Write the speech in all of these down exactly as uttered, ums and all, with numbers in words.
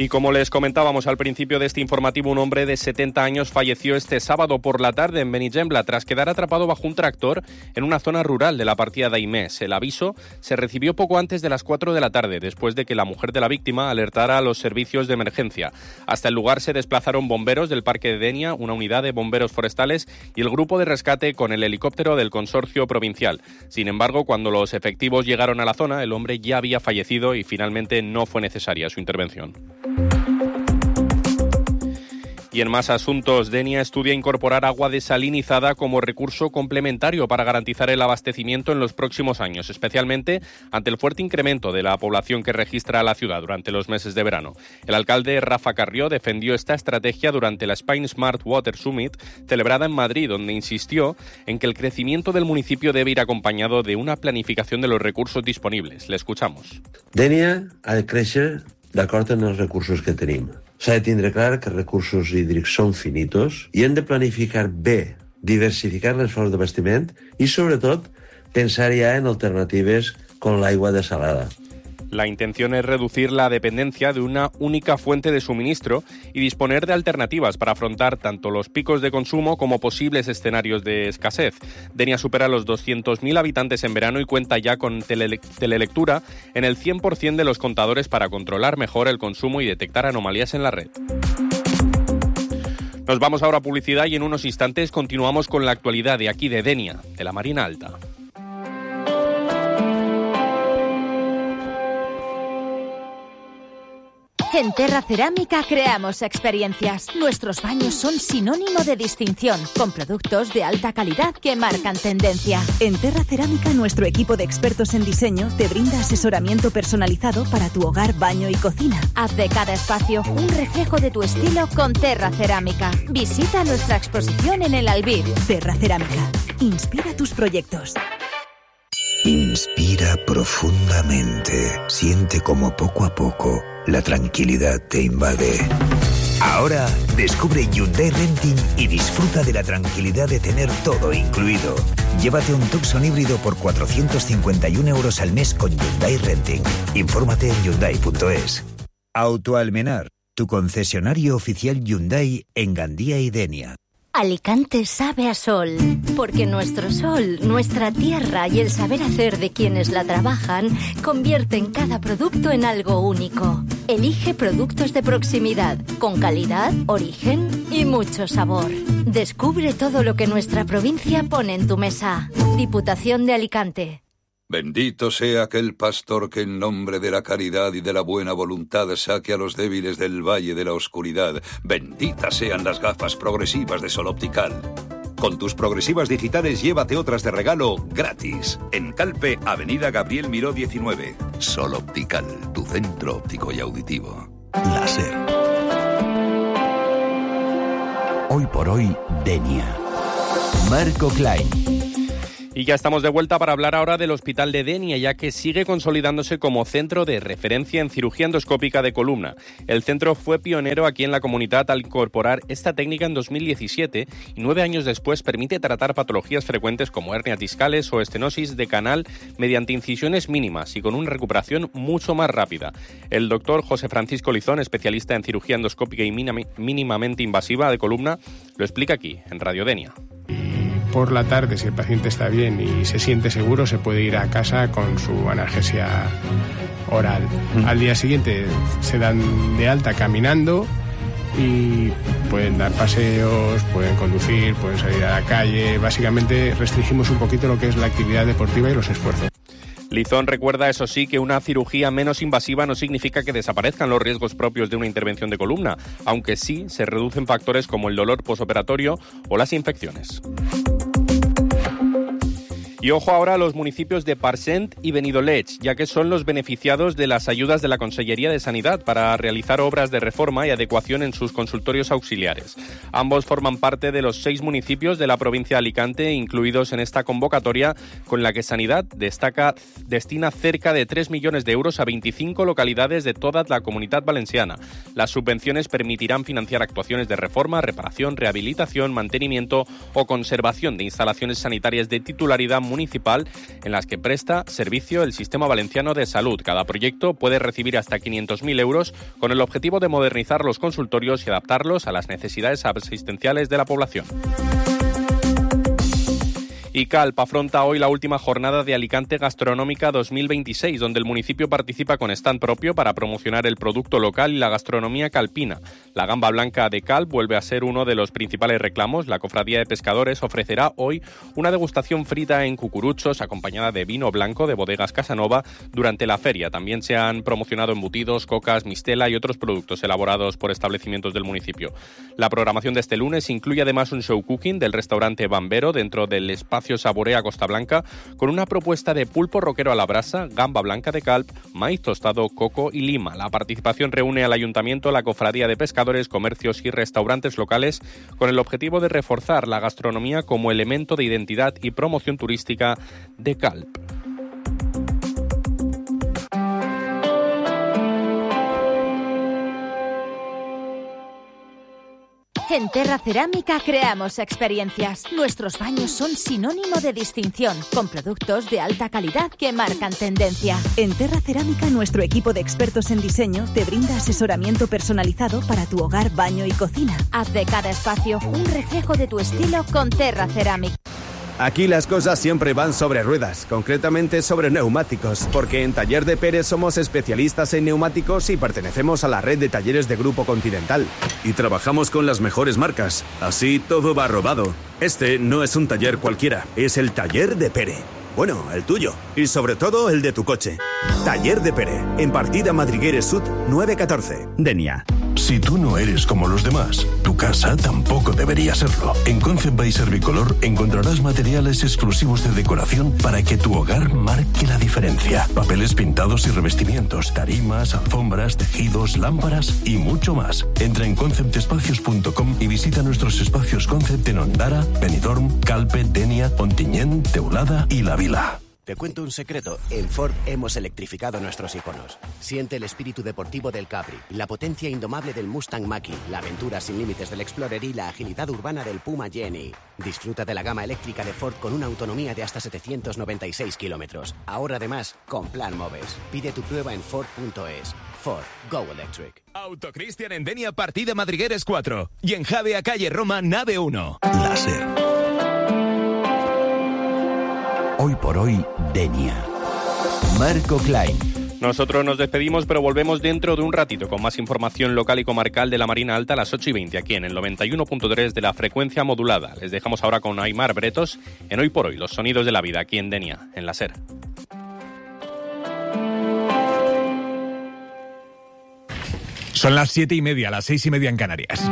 Y como les comentábamos al principio de este informativo, un hombre de setenta años falleció este sábado por la tarde en Benigembla tras quedar atrapado bajo un tractor en una zona rural de la partida d'Aimés. El aviso se recibió poco antes de las cuatro de la tarde, después de que la mujer de la víctima alertara a los servicios de emergencia. Hasta el lugar se desplazaron bomberos del Parque de Denia, una unidad de bomberos forestales y el grupo de rescate con el helicóptero del consorcio provincial. Sin embargo, cuando los efectivos llegaron a la zona, el hombre ya había fallecido y finalmente no fue necesaria su intervención. Y en más asuntos, Denia estudia incorporar agua desalinizada como recurso complementario para garantizar el abastecimiento en los próximos años, especialmente ante el fuerte incremento de la población que registra la ciudad durante los meses de verano. El alcalde Rafa Carrió defendió esta estrategia durante la Spain Smart Water Summit celebrada en Madrid, donde insistió en que el crecimiento del municipio debe ir acompañado de una planificación de los recursos disponibles. Le escuchamos. Denia ha de créixer d'acord amb els recursos que tenim. S'ha de tindre clar que els recursos hídrics són finitos i hem de planificar bé, diversificar les fonts d'abastiment i, sobretot, pensar ja en alternatives con l'aigua desalada. La intención es reducir la dependencia de una única fuente de suministro y disponer de alternativas para afrontar tanto los picos de consumo como posibles escenarios de escasez. Denia supera los doscientos mil habitantes en verano y cuenta ya con tele- telelectura en el cien por ciento de los contadores para controlar mejor el consumo y detectar anomalías en la red. Nos vamos ahora a publicidad y en unos instantes continuamos con la actualidad de aquí de Denia, de la Marina Alta. En Terra Cerámica creamos experiencias. Nuestros baños son sinónimo de distinción, con productos de alta calidad que marcan tendencia. En Terra Cerámica, nuestro equipo de expertos en diseño te brinda asesoramiento personalizado para tu hogar, baño y cocina. Haz de cada espacio un reflejo de tu estilo con Terra Cerámica. Visita nuestra exposición en el Albir. Terra Cerámica. Inspira tus proyectos. Inspira profundamente. Siente como poco a poco la tranquilidad te invade. Ahora descubre Hyundai Renting y disfruta de la tranquilidad de tener todo incluido. Llévate un Tucson híbrido por cuatrocientos cincuenta y uno euros al mes con Hyundai Renting. Infórmate en hyundai punto es. Autoalmenar, tu concesionario oficial Hyundai en Gandía y Denia. Alicante sabe a sol, porque nuestro sol, nuestra tierra y el saber hacer de quienes la trabajan convierten cada producto en algo único. Elige productos de proximidad, con calidad, origen y mucho sabor. Descubre todo lo que nuestra provincia pone en tu mesa. Diputación de Alicante. Bendito sea aquel pastor que en nombre de la caridad y de la buena voluntad saque a los débiles del valle de la oscuridad. Benditas sean las gafas progresivas de Sol Optical. Con tus progresivas digitales llévate otras de regalo gratis. En Calpe, Avenida Gabriel Miró diecinueve. Sol Optical, tu centro óptico y auditivo. Láser. Hoy por hoy, Denia. Marco Klein. Y ya estamos de vuelta para hablar ahora del Hospital de Denia, ya que sigue consolidándose como centro de referencia en cirugía endoscópica de columna. El centro fue pionero aquí en la comunidad al incorporar esta técnica en dos mil diecisiete y nueve años después permite tratar patologías frecuentes como hernias discales o estenosis de canal mediante incisiones mínimas y con una recuperación mucho más rápida. El doctor José Francisco Lizón, especialista en cirugía endoscópica y mínimamente invasiva de columna, lo explica aquí, en Radio Denia. Por la tarde, si el paciente está bien y se siente seguro, se puede ir a casa con su analgesia oral. Mm. Al día siguiente se dan de alta caminando y pueden dar paseos, pueden conducir, pueden salir a la calle. Básicamente restringimos un poquito lo que es la actividad deportiva y los esfuerzos. Lizón recuerda, eso sí, que una cirugía menos invasiva no significa que desaparezcan los riesgos propios de una intervención de columna, aunque sí se reducen factores como el dolor posoperatorio o las infecciones. Y ojo ahora a los municipios de Parcent y Benidorm, ya que son los beneficiados de las ayudas de la Consellería de Sanidad para realizar obras de reforma y adecuación en sus consultorios auxiliares. Ambos forman parte de los seis municipios de la provincia de Alicante incluidos en esta convocatoria, con la que Sanidad destaca, destina cerca de tres millones de euros a veinticinco localidades de toda la Comunidad Valenciana. Las subvenciones permitirán financiar actuaciones de reforma, reparación, rehabilitación, mantenimiento o conservación de instalaciones sanitarias de titularidad municipal en las que presta servicio el Sistema Valenciano de Salud. Cada proyecto puede recibir hasta quinientos mil euros con el objetivo de modernizar los consultorios y adaptarlos a las necesidades asistenciales de la población. Y Calp afronta hoy la última jornada de Alicante Gastronómica dos mil veintiséis, donde el municipio participa con stand propio para promocionar el producto local y la gastronomía calpina. La gamba blanca de Calp vuelve a ser uno de los principales reclamos. La Cofradía de Pescadores ofrecerá hoy una degustación frita en cucuruchos acompañada de vino blanco de Bodegas Casanova durante la feria. También se han promocionado embutidos, cocas, mistela y otros productos elaborados por establecimientos del municipio. La programación de este lunes incluye además un show cooking del restaurante Bambero dentro del espacio Saborea Costa Blanca, con una propuesta de pulpo roquero a la brasa, gamba blanca de Calp, maíz tostado, coco y lima. La participación reúne al Ayuntamiento, la Cofradía de Pescadores, comercios y restaurantes locales con el objetivo de reforzar la gastronomía como elemento de identidad y promoción turística de Calp. En Terra Cerámica creamos experiencias. Nuestros baños son sinónimo de distinción, con productos de alta calidad que marcan tendencia. En Terra Cerámica, nuestro equipo de expertos en diseño te brinda asesoramiento personalizado para tu hogar, baño y cocina. Haz de cada espacio un reflejo de tu estilo con Terra Cerámica. Aquí las cosas siempre van sobre ruedas, concretamente sobre neumáticos, porque en Taller de Pérez somos especialistas en neumáticos y pertenecemos a la red de talleres de Grupo Continental. Y trabajamos con las mejores marcas, así todo va robado. Este no es un taller cualquiera, es el Taller de Pérez. Bueno, el tuyo. Y sobre todo el de tu coche. Taller de Pérez, en Partida Madrigueres Sud nueve catorce. Denia. Si tú no eres como los demás, tu casa tampoco debería serlo. En Concept by Servicolor encontrarás materiales exclusivos de decoración para que tu hogar marque la diferencia. Papeles pintados y revestimientos, tarimas, alfombras, tejidos, lámparas y mucho más. Entra en concept espacios punto com y visita nuestros espacios Concept en Ondara, Benidorm, Calpe, Denia, Ontinyent, Teulada y La Vila. Te cuento un secreto. En Ford hemos electrificado nuestros iconos. Siente el espíritu deportivo del Capri, la potencia indomable del Mustang Mach-E, la aventura sin límites del Explorer y la agilidad urbana del Puma Jenny. Disfruta de la gama eléctrica de Ford con una autonomía de hasta setecientos noventa y seis kilómetros. Ahora además con Plan Moves. Pide tu prueba en Ford punto es. Ford. Go Electric. Auto Cristian en Denia, Partida Madrigueres cuatro. Y en Javea, calle Roma, nave uno. Láser. Hoy por hoy, Denia. Marco Klein. Nosotros nos despedimos, pero volvemos dentro de un ratito con más información local y comarcal de la Marina Alta a las ocho y veinte, aquí en el noventa y uno punto tres de la frecuencia modulada. Les dejamos ahora con Aimar Bretos en Hoy por Hoy, los sonidos de la vida, aquí en Denia, en la SER. Son las siete y media, las seis y media en Canarias.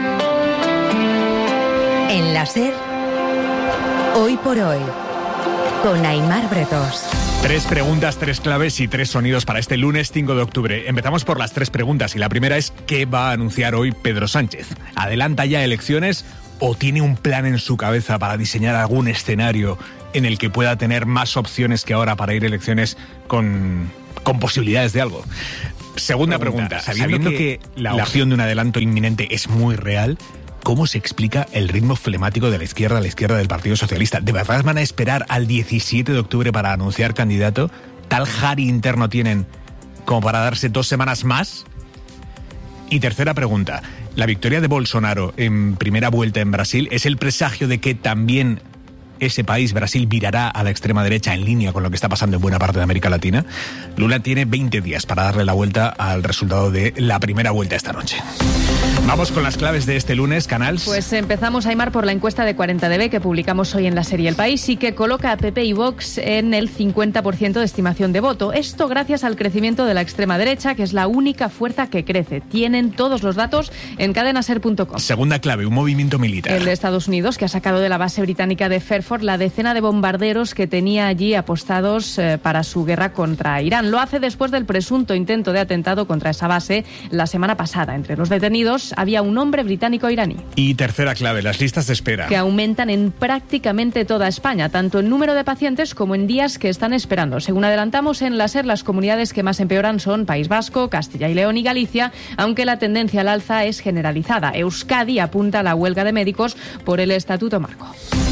En la SER, Hoy por Hoy, con Aimar Bretos. Tres preguntas, tres claves y tres sonidos para este lunes cinco de octubre. Empezamos por las tres preguntas y la primera es ¿qué va a anunciar hoy Pedro Sánchez? ¿Adelanta ya elecciones o tiene un plan en su cabeza para diseñar algún escenario en el que pueda tener más opciones que ahora para ir a elecciones con, con posibilidades de algo? Segunda pregunta, pregunta sabiendo, sabiendo que, que la opción de un adelanto inminente es muy real, ¿cómo se explica el ritmo flemático de la izquierda a la izquierda del Partido Socialista? ¿De verdad van a esperar al diecisiete de octubre para anunciar candidato? ¿Tal jari interno tienen como para darse dos semanas más? Y tercera pregunta, ¿la victoria de Bolsonaro en primera vuelta en Brasil es el presagio de que también ese país, Brasil, virará a la extrema derecha en línea con lo que está pasando en buena parte de América Latina? Lula tiene veinte días para darle la vuelta al resultado de la primera vuelta esta noche. Vamos con las claves de este lunes, Canals. Pues empezamos, Aimar, por la encuesta de cuarenta D B que publicamos hoy en la serie El País y que coloca a P P y Vox en el cincuenta por ciento de estimación de voto. Esto gracias al crecimiento de la extrema derecha, que es la única fuerza que crece. Tienen todos los datos en cadenaser punto com. Segunda clave, un movimiento militar. El de Estados Unidos, que ha sacado de la base británica de Fairford la decena de bombarderos que tenía allí apostados eh, para su guerra contra Irán. Lo hace después del presunto intento de atentado contra esa base la semana pasada. Entre los detenidos había un hombre británico-iraní. Y tercera clave, las listas de espera. Que aumentan en prácticamente toda España, tanto en número de pacientes como en días que están esperando. Según adelantamos en la SER, las comunidades que más empeoran son País Vasco, Castilla y León y Galicia, aunque la tendencia al alza es generalizada. Euskadi apunta a la huelga de médicos por el Estatuto Marco.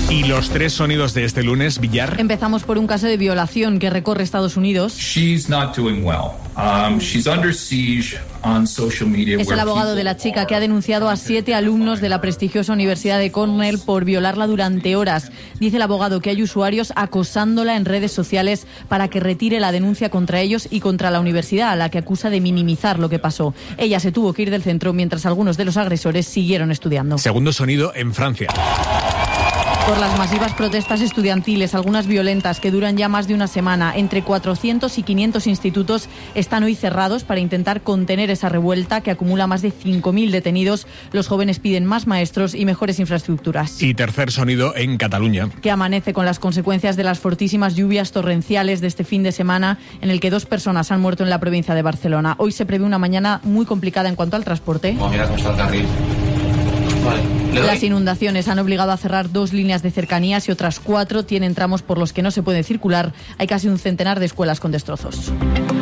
Y los tres sonidos de este lunes, Villar. Empezamos por un caso de violación que recorre Estados Unidos. She's not doing well. Um, she's under siege on social media. Es el abogado de la chica que ha denunciado a siete alumnos de la prestigiosa Universidad de Cornell por violarla durante horas. Dice el abogado que hay usuarios acosándola en redes sociales para que retire la denuncia contra ellos y contra la universidad, a la que acusa de minimizar lo que pasó. Ella se tuvo que ir del centro mientras algunos de los agresores siguieron estudiando. Segundo sonido en Francia. Por las masivas protestas estudiantiles, algunas violentas que duran ya más de una semana, entre cuatrocientos y quinientos institutos están hoy cerrados para intentar contener esa revuelta que acumula más de cinco mil detenidos. Los jóvenes piden más maestros y mejores infraestructuras. Y tercer sonido en Cataluña. Que amanece con las consecuencias de las fortísimas lluvias torrenciales de este fin de semana, en el que dos personas han muerto en la provincia de Barcelona. Hoy se prevé una mañana muy complicada en cuanto al transporte. Oh, mira cómo está el carril. Vale. Las inundaciones han obligado a cerrar dos líneas de cercanías y otras cuatro tienen tramos por los que no se puede circular. Hay casi un centenar de escuelas con destrozos.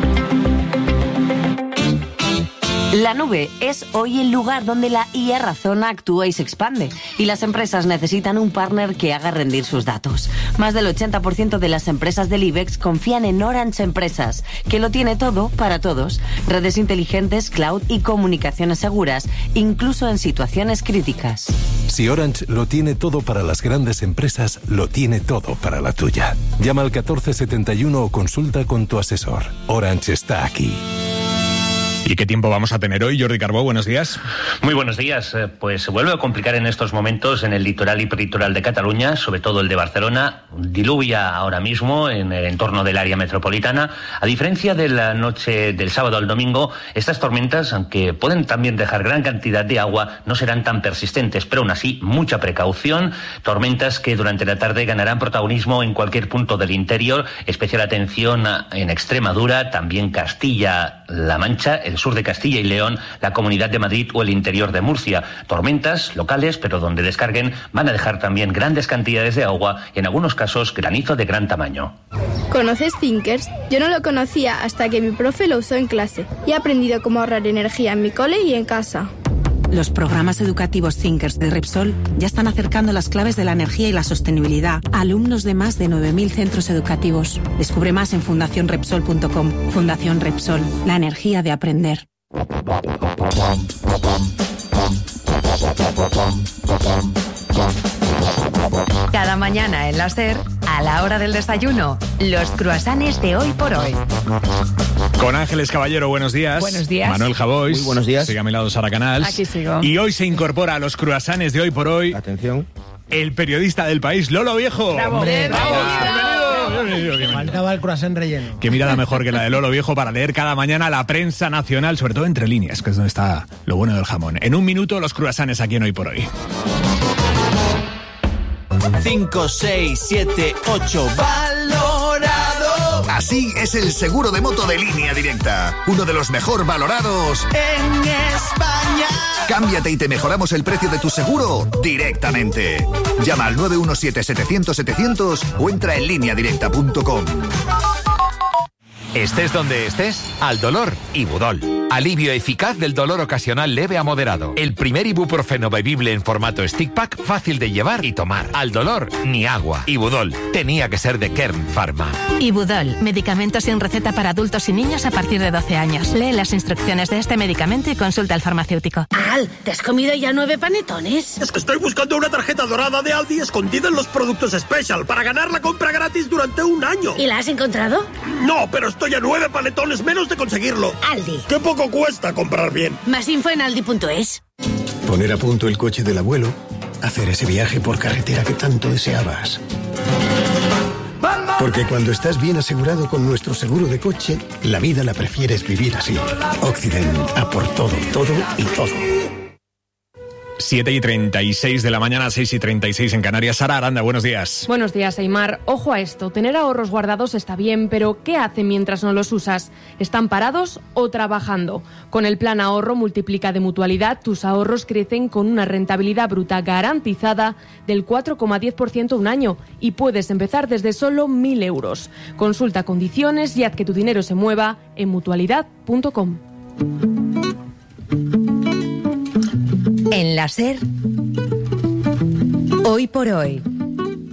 La nube es hoy el lugar donde la I A Razona actúa y se expande, y las empresas necesitan un partner que haga rendir sus datos. Más del ochenta por ciento de las empresas del IBEX confían en Orange Empresas, que lo tiene todo para todos: redes inteligentes, cloud y comunicaciones seguras, incluso en situaciones críticas. Si Orange lo tiene todo para las grandes empresas, lo tiene todo para la tuya. Llama al catorce setenta y uno o consulta con tu asesor. Orange está aquí. ¿Y qué tiempo vamos a tener hoy, Jordi Carbó? Buenos días. Muy buenos días. Pues se vuelve a complicar en estos momentos en el litoral y peritoral de Cataluña, sobre todo el de Barcelona. Diluvia ahora mismo en el entorno del área metropolitana. A diferencia de la noche del sábado al domingo, estas tormentas, aunque pueden también dejar gran cantidad de agua, no serán tan persistentes, pero aún así mucha precaución. Tormentas que durante la tarde ganarán protagonismo en cualquier punto del interior. Especial atención en Extremadura, también Castilla-La Mancha, el sur de Castilla y León, la Comunidad de Madrid o el interior de Murcia. Tormentas locales, pero donde descarguen van a dejar también grandes cantidades de agua y en algunos casos granizo de gran tamaño. ¿Conoces Thinkers? Yo no lo conocía hasta que mi profe lo usó en clase y he aprendido cómo ahorrar energía en mi cole y en casa. Los programas educativos Thinkers de Repsol ya están acercando las claves de la energía y la sostenibilidad a alumnos de más de nueve mil centros educativos. Descubre más en fundación repsol punto com. Fundación Repsol, la energía de aprender. Cada mañana en la SER, a la hora del desayuno, los cruasanes de hoy por hoy. Con Ángeles Caballero, buenos días. Buenos días. Manuel Javois. Muy buenos días. Sigue a mi lado Sara Canals. Aquí sigo. Y hoy se incorpora a los cruasanes de hoy por hoy. Atención. El periodista del país, Lolo Viejo. ¡Bravo! Hombre, ¡Bravo! Bienvenido. Bienvenido, bienvenido. Faltaba el croissant relleno. Qué mirada mejor que la de Lolo Viejo para leer cada mañana la prensa nacional, sobre todo entre líneas, que es donde está lo bueno del jamón. En un minuto, los cruasanes aquí en Hoy por Hoy. cinco, seis, siete, ocho, valorado. Así es el seguro de moto de Línea Directa, uno de los mejor valorados en España. Cámbiate y te mejoramos el precio de tu seguro directamente. Llama al nueve uno siete, setecientos, setecientos o entra en línea directa punto com. Estés donde estés, al dolor, Ibudol. Alivio eficaz del dolor ocasional leve a moderado. El primer ibuprofeno bebible en formato stick pack, fácil de llevar y tomar. Al dolor, ni agua. Ibudol. Tenía que ser de Kern Pharma. Ibudol. Medicamento sin receta para adultos y niños a partir de doce años. Lee las instrucciones de este medicamento y consulta al farmacéutico. Al, ¿te has comido ya nueve panetones? Es que estoy buscando una tarjeta dorada de Aldi escondida en los productos Special para ganar la compra gratis durante un año. ¿Y la has encontrado? No, pero estoy a nueve panetones menos de conseguirlo. Aldi. ¡Qué poco cuesta comprar bien! Más info en aldi punto es. Poner a punto el coche del abuelo, hacer ese viaje por carretera que tanto deseabas. Porque cuando estás bien asegurado con nuestro seguro de coche, la vida la prefieres vivir así. Occident, a por todo, todo y todo. siete y treinta y seis de la mañana, seis y treinta y seis en Canarias. Sara Aranda, buenos días. Buenos días, Aimar. Ojo a esto, tener ahorros guardados está bien, pero ¿qué hacen mientras no los usas? ¿Están parados o trabajando? Con el plan ahorro multiplica de Mutualidad, tus ahorros crecen con una rentabilidad bruta garantizada del cuatro coma diez por ciento un año y puedes empezar desde solo mil euros. Consulta condiciones y haz que tu dinero se mueva en mutualidad punto com. En la SER, Hoy por Hoy,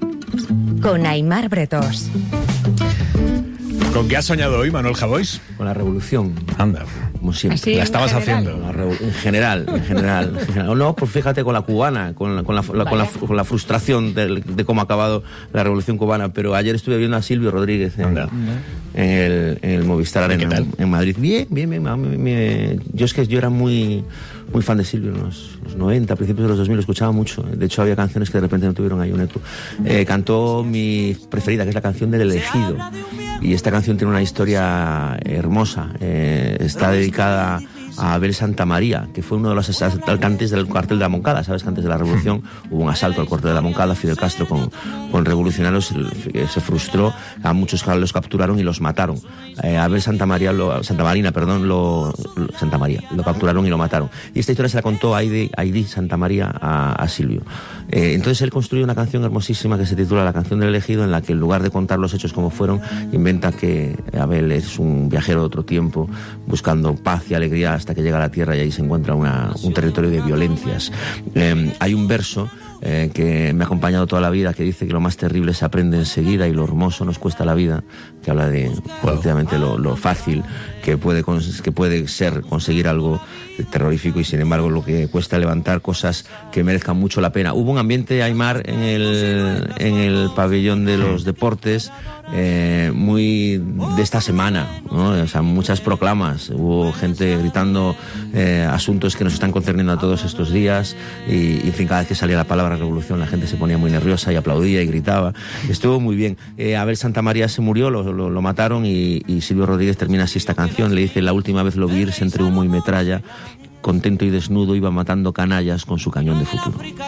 con Aimar Bretós. ¿Con qué has soñado hoy, Manuel Javois? Con la revolución. Anda. Como siempre. ¿Así, la estabas en general? haciendo. La revo- en general, en general, en general. No, pues fíjate con la cubana, con la, con la, la- con la, con la frustración de, de cómo ha acabado la revolución cubana. Pero ayer estuve viendo a Silvio Rodríguez en, en, el, en el Movistar Arena en, en Madrid. Bien, bien, bien, bien, bien. Yo es que yo era muy, muy fan de Silvio en los, los noventa, a principios de los dos mil, lo escuchaba mucho. De hecho, había canciones que de repente no tuvieron ahí un eco. Eh, cantó mi preferida, que es la canción del Elegido. Y esta canción tiene una historia hermosa. Eh, está dedicada a Abel Santamaría, que fue uno de los asaltantes del cuartel de la Moncada. Sabes que antes de la revolución hubo un asalto al cuartel de la Moncada. Fidel Castro con, con revolucionarios se frustró, a muchos los capturaron y los mataron. Eh, Abel Santamaría, lo, Santamarina, perdón, lo, lo, Santamaría, lo capturaron y lo mataron. Y esta historia se la contó Aidi, Aidi Santamaría a, a Silvio. Eh, entonces él construyó una canción hermosísima que se titula La canción del elegido, en la que en lugar de contar los hechos como fueron, inventa que Abel es un viajero de otro tiempo, buscando paz y alegría hasta que llega a la tierra, y ahí se encuentra una, un territorio de violencias. Eh, hay un verso eh, que me ha acompañado toda la vida, que dice que lo más terrible se aprende enseguida y lo hermoso nos cuesta la vida, que habla de efectivamente lo, lo fácil que puede, que puede ser conseguir algo terrorífico, y sin embargo lo que cuesta levantar cosas que merezcan mucho la pena. Hubo un ambiente, Aimar, en el, en el pabellón de los deportes eh, muy de esta semana, ¿no? O sea, muchas proclamas, hubo gente gritando eh, asuntos que nos están concerniendo a todos estos días, y, y en fin, cada vez que salía la palabra revolución la gente se ponía muy nerviosa y aplaudía y gritaba. Estuvo muy bien. eh, Abel Santamaría se murió, lo, lo, lo mataron, y, y Silvio Rodríguez termina así esta canción. Le dice: la última vez lo vi irse entre humo y metralla, contento y desnudo iba matando canallas con su cañón de futuro.